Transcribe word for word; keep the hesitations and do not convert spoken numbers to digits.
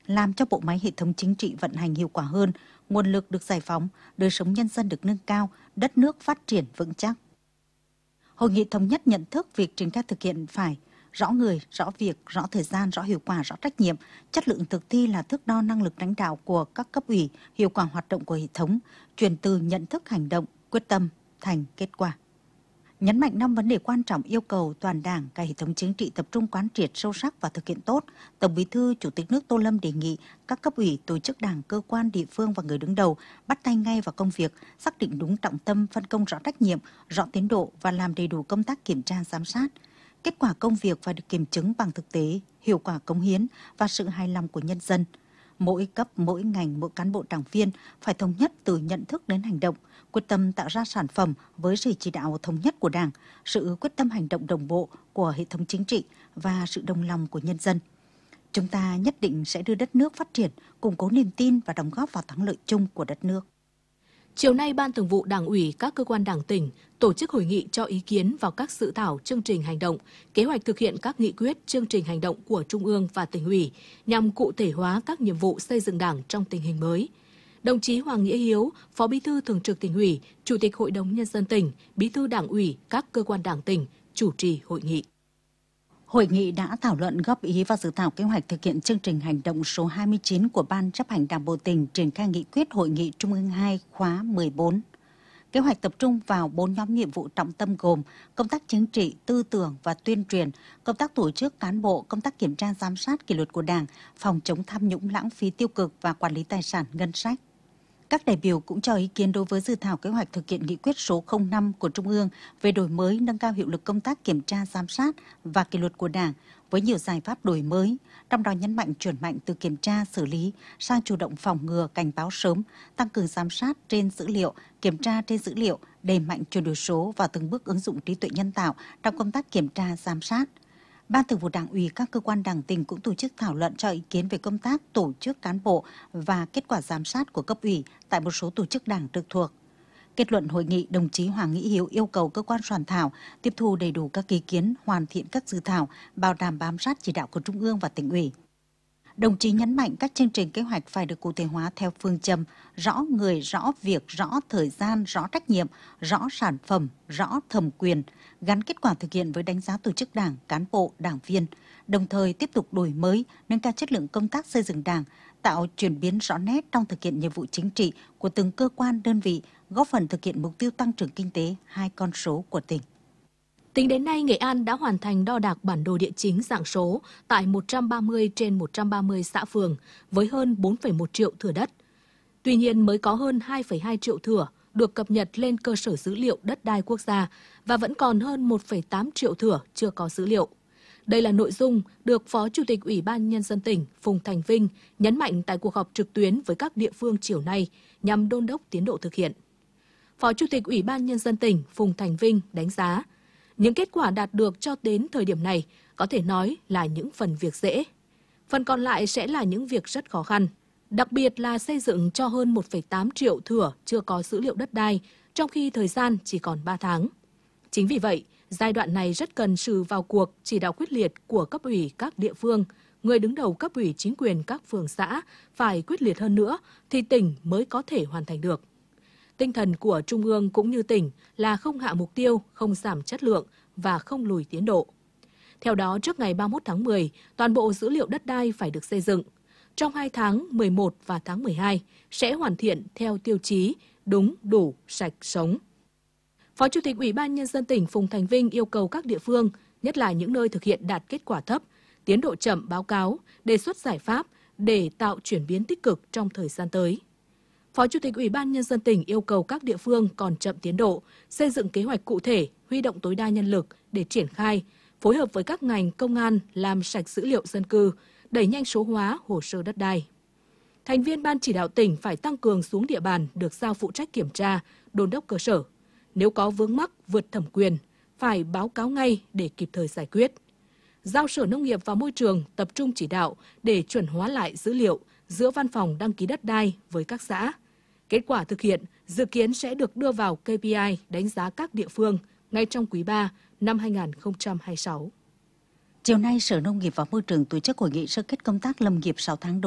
làm cho bộ máy hệ thống chính trị vận hành hiệu quả hơn, nguồn lực được giải phóng, đời sống nhân dân được nâng cao, đất nước phát triển vững chắc. Hội nghị thống nhất nhận thức việc triển khai thực hiện phải rõ người, rõ việc, rõ thời gian, rõ hiệu quả, rõ trách nhiệm, chất lượng thực thi là thước đo năng lực lãnh đạo của các cấp ủy, hiệu quả hoạt động của hệ thống, chuyển từ nhận thức hành động, quyết tâm thành kết quả. Nhấn mạnh năm vấn đề quan trọng yêu cầu toàn Đảng, cả hệ thống chính trị tập trung quán triệt sâu sắc và thực hiện tốt, Tổng Bí thư Chủ tịch nước Tô Lâm đề nghị các cấp ủy, tổ chức Đảng, cơ quan, địa phương và người đứng đầu bắt tay ngay vào công việc, xác định đúng trọng tâm, phân công rõ trách nhiệm, rõ tiến độ và làm đầy đủ công tác kiểm tra giám sát. Kết quả công việc phải được kiểm chứng bằng thực tế, hiệu quả cống hiến và sự hài lòng của nhân dân. Mỗi cấp, mỗi ngành, mỗi cán bộ đảng viên phải thống nhất từ nhận thức đến hành động, quyết tâm tạo ra sản phẩm với sự chỉ đạo thống nhất của Đảng, sự quyết tâm hành động đồng bộ của hệ thống chính trị và sự đồng lòng của nhân dân. Chúng ta nhất định sẽ đưa đất nước phát triển, củng cố niềm tin và đóng góp vào thắng lợi chung của đất nước. Chiều nay, Ban Thường vụ Đảng ủy các cơ quan Đảng tỉnh tổ chức hội nghị cho ý kiến vào các dự thảo chương trình hành động, kế hoạch thực hiện các nghị quyết, chương trình hành động của Trung ương và tỉnh ủy nhằm cụ thể hóa các nhiệm vụ xây dựng Đảng trong tình hình mới. Đồng chí Hoàng Nghĩa Hiếu, Phó Bí thư Thường trực Tỉnh ủy, Chủ tịch Hội đồng Nhân dân tỉnh, Bí thư Đảng ủy các cơ quan Đảng tỉnh chủ trì hội nghị. Hội nghị đã thảo luận góp ý vào dự thảo kế hoạch thực hiện chương trình hành động số hai mươi chín của Ban chấp hành Đảng bộ tỉnh triển khai nghị quyết Hội nghị Trung ương hai khóa mười bốn. Kế hoạch tập trung vào bốn nhóm nhiệm vụ trọng tâm gồm công tác chính trị, tư tưởng và tuyên truyền, công tác tổ chức cán bộ, công tác kiểm tra giám sát kỷ luật của Đảng, phòng chống tham nhũng lãng phí tiêu cực và quản lý tài sản ngân sách. Các đại biểu cũng cho ý kiến đối với dự thảo kế hoạch thực hiện nghị quyết số không năm của Trung ương về đổi mới nâng cao hiệu lực công tác kiểm tra giám sát và kỷ luật của Đảng với nhiều giải pháp đổi mới, trong đó nhấn mạnh chuyển mạnh từ kiểm tra xử lý sang chủ động phòng ngừa cảnh báo sớm, tăng cường giám sát trên dữ liệu, kiểm tra trên dữ liệu, đẩy mạnh chuyển đổi số và từng bước ứng dụng trí tuệ nhân tạo trong công tác kiểm tra giám sát. Ban Thường vụ Đảng ủy các cơ quan Đảng tỉnh cũng tổ chức thảo luận cho ý kiến về công tác tổ chức cán bộ và kết quả giám sát của cấp ủy tại một số tổ chức Đảng trực thuộc. Kết luận hội nghị, đồng chí Hoàng Nghĩa Hiếu yêu cầu cơ quan soạn thảo tiếp thu đầy đủ các ý kiến, hoàn thiện các dự thảo, bảo đảm bám sát chỉ đạo của Trung ương và tỉnh ủy. Đồng chí nhấn mạnh các chương trình kế hoạch phải được cụ thể hóa theo phương châm rõ người, rõ việc, rõ thời gian, rõ trách nhiệm, rõ sản phẩm, rõ thẩm quyền, gắn kết quả thực hiện với đánh giá tổ chức Đảng, cán bộ, đảng viên, đồng thời tiếp tục đổi mới, nâng cao chất lượng công tác xây dựng Đảng, tạo chuyển biến rõ nét trong thực hiện nhiệm vụ chính trị của từng cơ quan đơn vị, góp phần thực hiện mục tiêu tăng trưởng kinh tế hai con số của tỉnh. Tính đến nay, Nghệ An đã hoàn thành đo đạc bản đồ địa chính dạng số tại một trăm ba mươi trên một trăm ba mươi xã phường với hơn bốn phẩy một triệu thửa đất. Tuy nhiên, mới có hơn hai phẩy hai triệu thửa được cập nhật lên cơ sở dữ liệu đất đai quốc gia và vẫn còn hơn một phẩy tám triệu thửa chưa có dữ liệu. Đây là nội dung được Phó Chủ tịch Ủy ban Nhân dân tỉnh Phùng Thành Vinh nhấn mạnh tại cuộc họp trực tuyến với các địa phương chiều nay nhằm đôn đốc tiến độ thực hiện. Phó Chủ tịch Ủy ban Nhân dân tỉnh Phùng Thành Vinh đánh giá, những kết quả đạt được cho đến thời điểm này có thể nói là những phần việc dễ. Phần còn lại sẽ là những việc rất khó khăn, đặc biệt là xây dựng cho hơn một phẩy tám triệu thửa chưa có dữ liệu đất đai, trong khi thời gian chỉ còn ba tháng. Chính vì vậy, giai đoạn này rất cần sự vào cuộc, chỉ đạo quyết liệt của cấp ủy các địa phương, người đứng đầu cấp ủy chính quyền các phường xã phải quyết liệt hơn nữa thì tỉnh mới có thể hoàn thành được. Tinh thần của Trung ương cũng như tỉnh là không hạ mục tiêu, không giảm chất lượng và không lùi tiến độ. Theo đó, trước ngày ba mươi mốt tháng mười, toàn bộ dữ liệu đất đai phải được xây dựng. Trong hai tháng mười một và tháng mười hai sẽ hoàn thiện theo tiêu chí đúng, đủ, sạch, sống. Phó Chủ tịch Ủy ban Nhân dân tỉnh Phùng Thành Vinh yêu cầu các địa phương, nhất là những nơi thực hiện đạt kết quả thấp, tiến độ chậm báo cáo, đề xuất giải pháp để tạo chuyển biến tích cực trong thời gian tới. Phó Chủ tịch Ủy ban Nhân dân tỉnh yêu cầu các địa phương còn chậm tiến độ, xây dựng kế hoạch cụ thể, huy động tối đa nhân lực để triển khai, phối hợp với các ngành công an làm sạch dữ liệu dân cư, đẩy nhanh số hóa hồ sơ đất đai. Thành viên Ban chỉ đạo tỉnh phải tăng cường xuống địa bàn được giao phụ trách kiểm tra, đôn đốc cơ sở. Nếu có vướng mắc vượt thẩm quyền, phải báo cáo ngay để kịp thời giải quyết. Giao Sở Nông nghiệp và Môi trường tập trung chỉ đạo để chuẩn hóa lại dữ liệu giữa văn phòng đăng ký đất đai với các xã. Kết quả thực hiện dự kiến sẽ được đưa vào K P I đánh giá các địa phương ngay trong quý ba năm hai nghìn không trăm hai mươi sáu. Chiều nay, Sở Nông nghiệp và Môi trường tổ chức hội nghị sơ kết công tác lâm nghiệp sáu tháng đầu